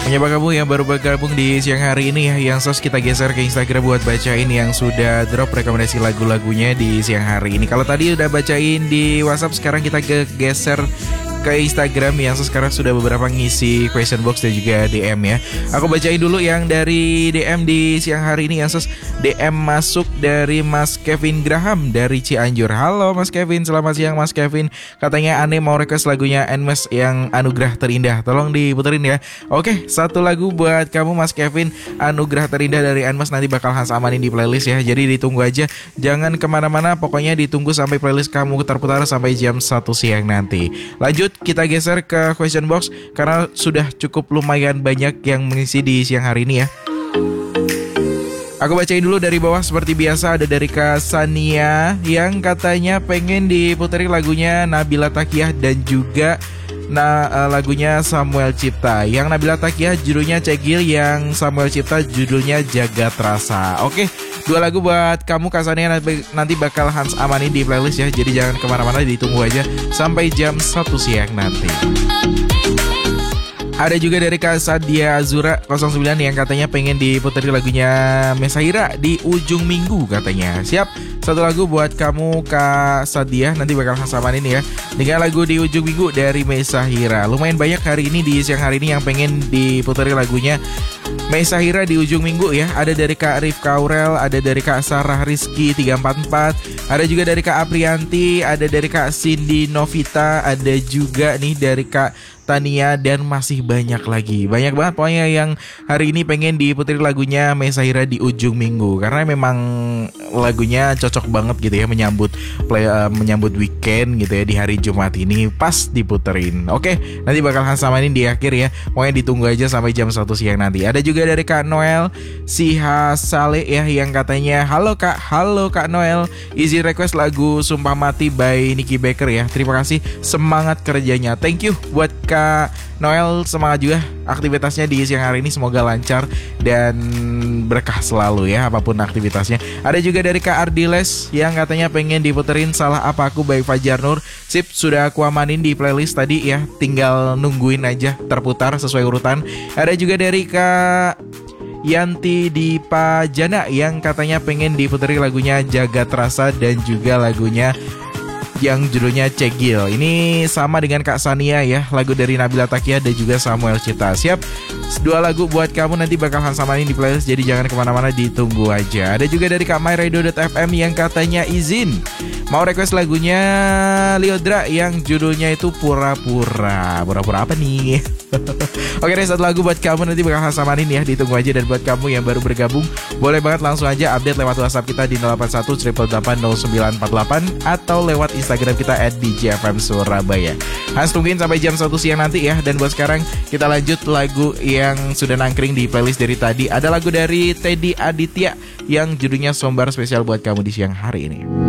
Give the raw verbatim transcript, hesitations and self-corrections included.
Menyapa kamu yang baru bergabung di siang hari ini ya. Yang sos kita geser ke Instagram buat bacain yang sudah drop rekomendasi lagu-lagunya di siang hari ini. Kalau tadi udah bacain di WhatsApp, sekarang kita ke geser ke Instagram yang sekarang sudah beberapa ngisi question box dan juga D M ya. Aku bacain dulu yang dari D M di siang hari ini. Yang D M masuk dari Mas Kevin Graham dari Cianjur. Halo Mas Kevin, selamat siang Mas Kevin. Katanya aneh mau request lagunya Anmes yang Anugerah Terindah. Tolong diputerin ya. Oke, satu lagu buat kamu Mas Kevin, Anugerah Terindah dari Anmes. Nanti bakal Hans amanin di playlist ya. Jadi ditunggu aja, jangan kemana-mana. Pokoknya ditunggu sampai playlist kamu terputar sampai jam satu siang nanti. Lanjut, kita geser ke question box karena sudah cukup lumayan banyak yang mengisi di siang hari ini ya. Aku bacain dulu dari bawah seperti biasa. Ada dari Kak Sania yang katanya pengen diputerin lagunya Nabila Takiyah dan juga Nah uh, lagunya Samuel Cipta. Yang Nabila Takiyah judulnya Cegil, yang Samuel Cipta judulnya Jagat Rasa. Oke, dua lagu buat kamu Kak Sania, nanti bakal Hans amanin di playlist ya. Jadi jangan kemana-mana, ditunggu aja sampai jam satu siang nanti. Ada juga dari Kak Sadia Azura nol sembilan yang katanya pengen diputerin lagunya Mesaira di ujung minggu katanya. Siap, satu lagu buat kamu Kak Sadia, nanti bakal samanin ya dengan lagu di ujung minggu dari Mesaira. Lumayan banyak hari ini di siang hari ini yang pengen diputerin lagunya Mesaira di ujung minggu ya. Ada dari Kak Rifka Aurel, ada dari Kak Sarah Rizky tiga empat empat, ada juga dari Kak Aprianti, ada dari Kak Cindy Novita, ada juga nih dari Kak Tania, dan masih banyak lagi. Banyak banget pokoknya yang hari ini pengen diputerin lagunya Mesaira di ujung minggu, karena memang lagunya cocok banget gitu ya menyambut play, uh, menyambut weekend gitu ya di hari Jumat ini, pas diputerin. Oke, nanti bakal samain di akhir ya. Pokoknya ditunggu aja sampai jam satu siang nanti. Ada juga dari Kak Noel Siha Saleh ya yang katanya, halo Kak, halo Kak Noel, izin request lagu Sumpah Mati by Nicky Baker ya. Terima kasih, semangat kerjanya. Thank you buat Kak Noel, semangat juga aktivitasnya di siang hari ini, semoga lancar dan berkah selalu ya apapun aktivitasnya. Ada juga dari Kak Ardiles yang katanya pengen diputerin Salah Apa Aku by Fajar Nur. Sip, sudah aku amanin di playlist tadi ya, tinggal nungguin aja terputar sesuai urutan. Ada juga dari Kak Yanti Dipajana yang katanya pengen diputerin lagunya Jagat Rasa dan juga lagunya yang judulnya Cegil. Ini sama dengan Kak Sania ya, lagu dari Nabila Takiyah dan juga Samuel Cipta. Siap, dua lagu buat kamu, nanti bakal samain di playlist, jadi jangan kemana-mana, ditunggu aja. Ada juga dari Kak myradio dot f m yang katanya izin mau request lagunya Liodra yang judulnya itu Pura-Pura. Pura-pura apa nih? Oke deh, satu lagu buat kamu, nanti bakal samain ya, ditunggu aja. Dan buat kamu yang baru bergabung, boleh banget langsung aja update lewat WhatsApp kita di nol delapan satu delapan delapan nol sembilan empat delapan atau lewat Instagram kita at d j f m surabaya. Hans tungguin sampai jam satu siang nanti ya. Dan buat sekarang kita lanjut lagu yang sudah nangkring di playlist dari tadi. Ada lagu dari Teddy Aditya yang judulnya Sombar, spesial buat kamu di siang hari ini.